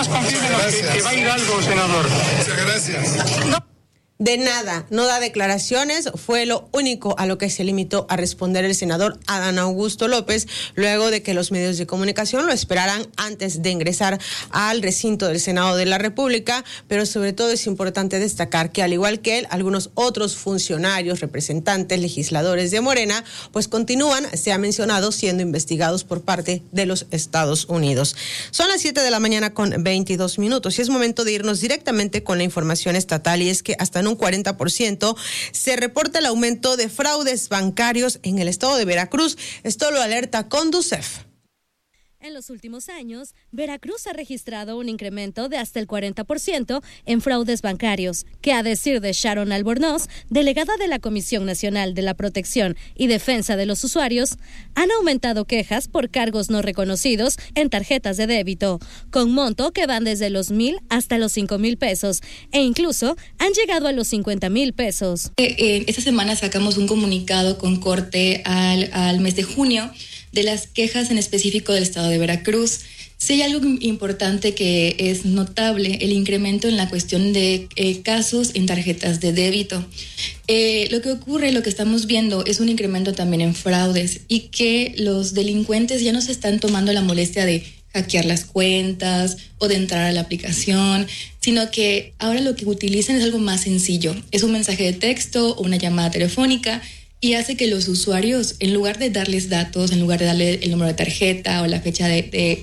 confírmenos que va a ir algo, senador. Muchas gracias. De nada, no da declaraciones, fue lo único a lo que se limitó a responder el senador Adán Augusto López, luego de que los medios de comunicación lo esperaran antes de ingresar al recinto del Senado de la República, pero sobre todo es importante destacar que al igual que él, algunos otros funcionarios, representantes, legisladores de Morena, pues continúan, se ha mencionado, siendo investigados por parte de los Estados Unidos. Son las 7:22 a.m. y es momento de irnos directamente con la información estatal, y es que hasta en un 40% se reporta el aumento de fraudes bancarios en el estado de Veracruz. Esto lo alerta Conducef. En los últimos años, Veracruz ha registrado un incremento de hasta el 40% en fraudes bancarios, que a decir de Sharon Albornoz, delegada de la Comisión Nacional de la Protección y Defensa de los Usuarios, han aumentado quejas por cargos no reconocidos en tarjetas de débito, con monto que van desde los 1,000 hasta los 5,000 pesos, e incluso han llegado a los 50,000 pesos. Esta semana sacamos un comunicado con corte al mes de junio, de las quejas en específico del estado de Veracruz. Sí hay algo importante que es notable, el incremento en la cuestión de casos en tarjetas de débito. Lo que ocurre, lo que estamos viendo es un incremento también en fraudes, y que los delincuentes ya no se están tomando la molestia de hackear las cuentas o de entrar a la aplicación, sino que ahora lo que utilizan es algo más sencillo. Es un mensaje de texto o una llamada telefónica, y hace que los usuarios, en lugar de darles datos, en lugar de darle el número de tarjeta o la fecha de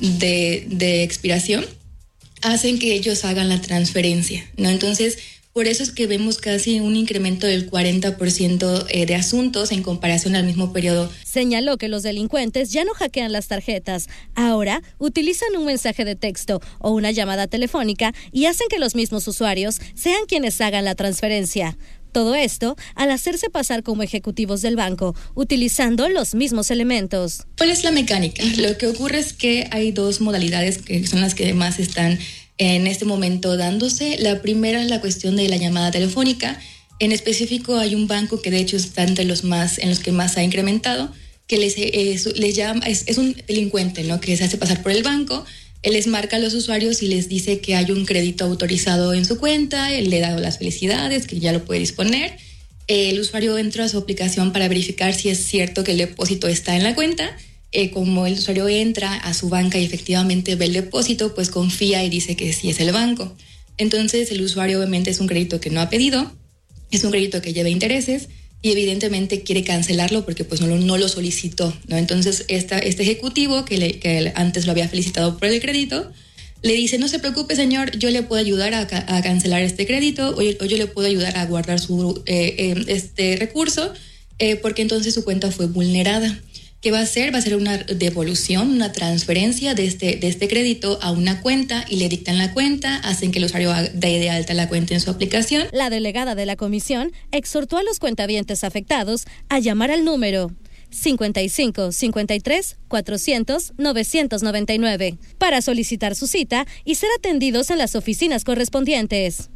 expiración, hacen que ellos hagan la transferencia, ¿no? Entonces, por eso es que vemos casi un incremento del 40% de asuntos en comparación al mismo periodo. Señaló que los delincuentes ya no hackean las tarjetas, ahora utilizan un mensaje de texto o una llamada telefónica y hacen que los mismos usuarios sean quienes hagan la transferencia. Todo esto al hacerse pasar como ejecutivos del banco, utilizando los mismos elementos. ¿Cuál es la mecánica? Lo que ocurre es que hay dos modalidades que son las que más están en este momento dándose. La primera es la cuestión de la llamada telefónica. En específico hay un banco que de hecho está entre los que más ha incrementado, que les llama, es un delincuente, ¿no? Que se hace pasar por el banco. Él les marca a los usuarios y les dice que hay un crédito autorizado en su cuenta, él le da las felicidades, que ya lo puede disponer. El usuario entra a su aplicación para verificar si es cierto que el depósito está en la cuenta. Como el usuario entra a su banca y efectivamente ve el depósito, pues confía y dice que sí es el banco. Entonces el usuario obviamente es un crédito que no ha pedido, es un crédito que lleva intereses, y evidentemente quiere cancelarlo porque pues no lo solicitó, ¿no? Entonces este ejecutivo que antes lo había felicitado por el crédito, le dice: no se preocupe, señor, yo le puedo ayudar a cancelar este crédito, o yo le puedo ayudar a guardar su este recurso, porque entonces su cuenta fue vulnerada. ¿Qué va a hacer? Va a ser una devolución, una transferencia de este crédito a una cuenta, y le dictan la cuenta, hacen que el usuario dé de alta la cuenta en su aplicación. La delegada de la comisión exhortó a los cuentavientes afectados a llamar al número 55 53 400 999 para solicitar su cita y ser atendidos en las oficinas correspondientes.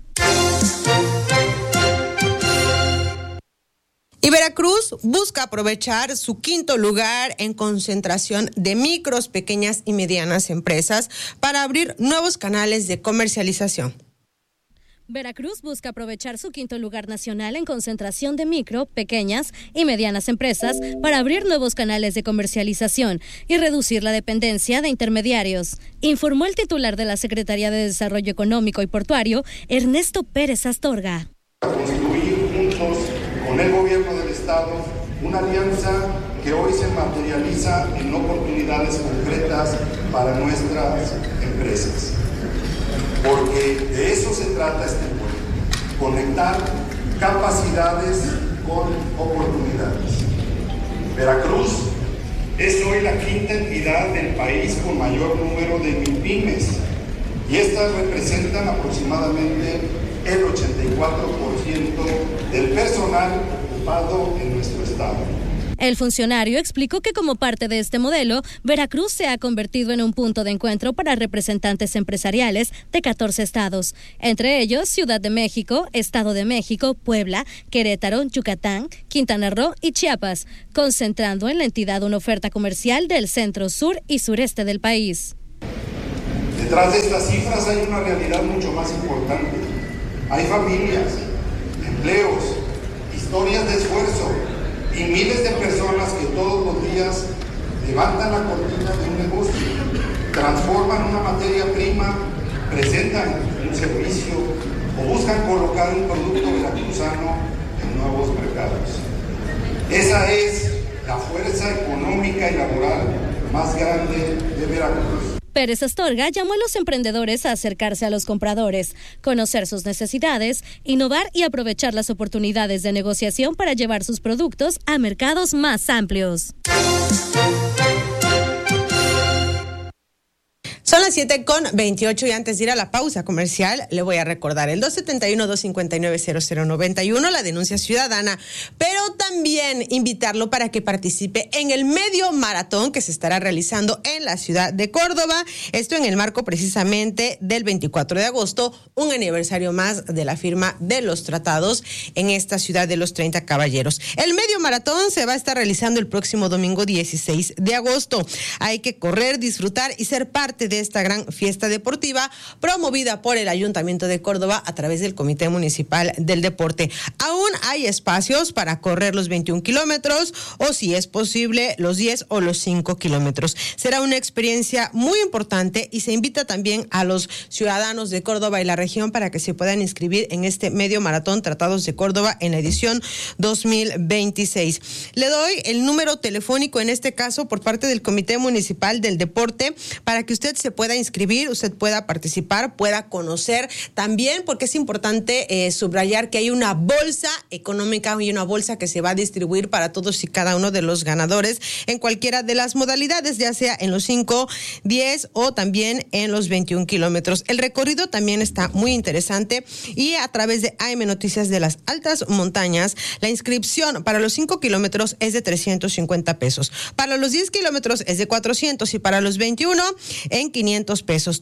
Y Veracruz busca aprovechar su quinto lugar en concentración de micros, pequeñas y medianas empresas para abrir nuevos canales de comercialización. Veracruz busca aprovechar su quinto lugar nacional en concentración de micro, pequeñas y medianas empresas para abrir nuevos canales de comercialización y reducir la dependencia de intermediarios, informó el titular de la Secretaría de Desarrollo Económico y Portuario, Ernesto Pérez Astorga. Construir juntos con el gobierno del Estado una alianza que hoy se materializa en oportunidades concretas para nuestras empresas. Porque de eso se trata este pueblo, conectar capacidades con oportunidades. Veracruz es hoy la quinta entidad del país con mayor número de MIPYMES, y estas representan aproximadamente el 84% del personal ocupado en nuestro estado. El funcionario explicó que como parte de este modelo, Veracruz se ha convertido en un punto de encuentro para representantes empresariales de 14 estados, entre ellos Ciudad de México, Estado de México, Puebla, Querétaro, Yucatán, Quintana Roo y Chiapas, concentrando en la entidad una oferta comercial del centro, sur y sureste del país. Detrás de estas cifras hay una realidad mucho más importante. Hay familias, empleos, historias de esfuerzo y miles de personas que todos los días levantan la cortina de un negocio, transforman una materia prima, presentan un servicio o buscan colocar un producto veracruzano en nuevos mercados. Esa es la fuerza económica y laboral más grande de Veracruz. Pérez Astorga llamó a los emprendedores a acercarse a los compradores, conocer sus necesidades, innovar y aprovechar las oportunidades de negociación para llevar sus productos a mercados más amplios. Son las 7:28 y antes de ir a la pausa comercial, le voy a recordar el 271-259-0091, la denuncia ciudadana, pero también invitarlo para que participe en el medio maratón que se estará realizando en la ciudad de Córdoba. Esto en el marco precisamente del 24 de agosto, un aniversario más de la firma de los tratados en esta ciudad de los 30 caballeros. El medio maratón se va a estar realizando el próximo domingo 16 de agosto. Hay que correr, disfrutar y ser parte de esta gran fiesta deportiva promovida por el Ayuntamiento de Córdoba a través del Comité Municipal del Deporte. Aún hay espacios para correr los 21 kilómetros o, si es posible, los 10 o los 5 kilómetros. Será una experiencia muy importante y se invita también a los ciudadanos de Córdoba y la región para que se puedan inscribir en este medio maratón Tratados de Córdoba en la edición 2026. Le doy el número telefónico en este caso por parte del Comité Municipal del Deporte para que usted se pueda inscribir, usted pueda participar, pueda conocer también, porque es importante subrayar que hay una bolsa económica y una bolsa que se va a distribuir para todos y cada uno de los ganadores en cualquiera de las modalidades, ya sea en los 5, 10 o también en los 21 kilómetros. El recorrido también está muy interesante y a través de AM Noticias de las Altas Montañas, la inscripción para los 5 kilómetros es de 350 pesos. Para los 10 kilómetros es de 400 y para los 21 en 500 pesos.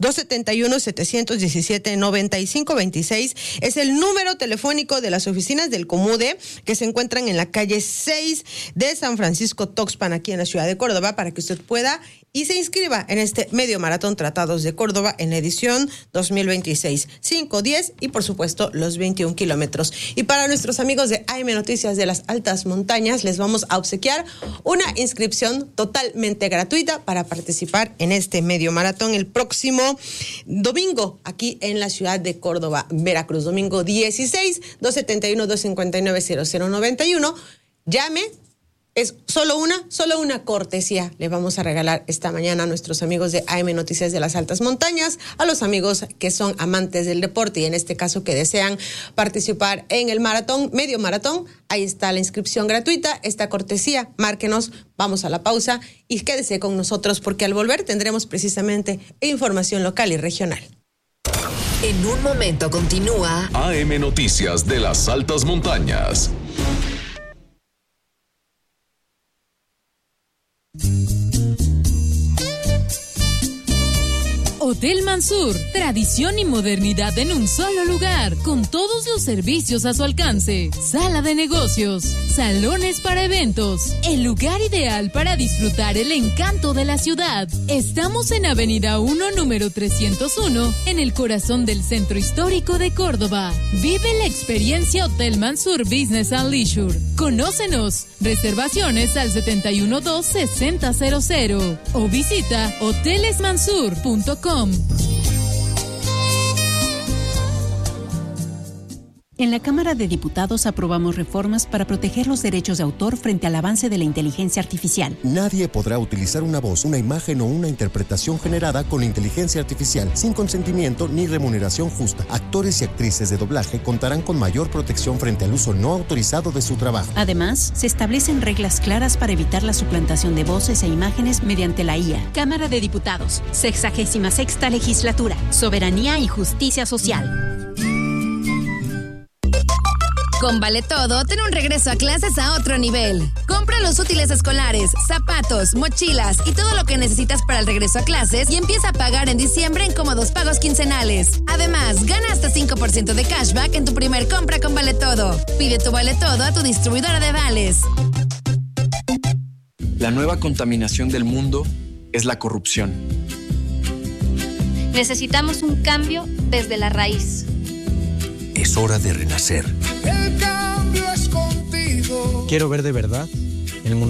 271-717-9526 es el número telefónico de las oficinas del Comude que se encuentran en la calle 6 de San Francisco Tuxpan, aquí en la ciudad de Córdoba, para que usted pueda y se inscriba en este medio maratón Tratados de Córdoba en la edición 2026. 5, 10 y por supuesto los 21 kilómetros. Y para nuestros amigos de AM Noticias de las Altas Montañas, les vamos a obsequiar una inscripción totalmente gratuita para participar en este medio maratón el próximo domingo aquí en la ciudad de Córdoba, Veracruz. Domingo 16, 271-259-0091. Llame. Es solo una cortesía le vamos a regalar esta mañana a nuestros amigos de AM Noticias de las Altas Montañas, a los amigos que son amantes del deporte y en este caso que desean participar en el maratón, medio maratón. Ahí está la inscripción gratuita, esta cortesía, márquenos, vamos a la pausa y quédese con nosotros porque al volver tendremos precisamente información local y regional. En un momento continúa AM Noticias de las Altas Montañas. Hotel Mansur, tradición y modernidad en un solo lugar, con todos los servicios a su alcance. Sala de negocios, salones para eventos, el lugar ideal para disfrutar el encanto de la ciudad. Estamos en Avenida 1, número 301, en el corazón del centro histórico de Córdoba. Vive la experiencia Hotel Mansur Business and Leisure. Conócenos. Reservaciones al 712-6000 o visita hotelesmansur.com. En la Cámara de Diputados aprobamos reformas para proteger los derechos de autor frente al avance de la inteligencia artificial. Nadie podrá utilizar una voz, una imagen o una interpretación generada con inteligencia artificial sin consentimiento ni remuneración justa. Actores y actrices de doblaje contarán con mayor protección frente al uso no autorizado de su trabajo. Además, se establecen reglas claras para evitar la suplantación de voces e imágenes mediante la IA. Cámara de Diputados, 66ª Legislatura, Soberanía y Justicia Social. Con Vale Todo, ten un regreso a clases a otro nivel. Compra los útiles escolares, zapatos, mochilas y todo lo que necesitas para el regreso a clases y empieza a pagar en diciembre en cómodos pagos quincenales. Además, gana hasta 5% de cashback en tu primer compra con Vale Todo. Pide tu Vale Todo a tu distribuidora de vales. La nueva contaminación del mundo es la corrupción. Necesitamos un cambio desde la raíz. Es hora de renacer. El cambio es contigo. Quiero ver de verdad